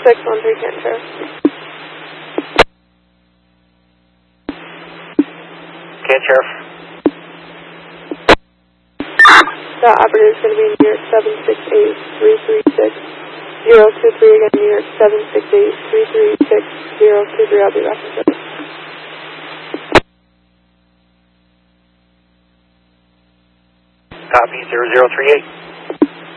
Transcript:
0613 Canton Sheriff. Canton Sheriff. The operator is going to be New York 768-336-023. Again, New York 768-336-023. I'll be back in service. Copy 0038.